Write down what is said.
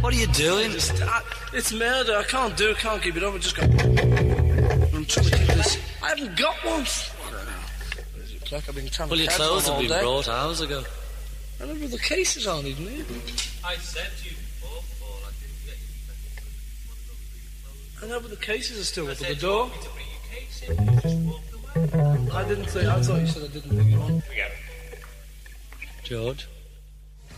What are you doing? It's murder. I can't keep it up. I just got... I'm trying to keep this... I haven't got one. Like I've been trying Well, your clothes have been brought hours ago. I remember the cases on, didn't you? I said to you before, Paul, I didn't get you. I know, but the cases are still up at the door. I said to bring your case in, you just walked away. I thought you said I didn't bring you on. Forget it. George?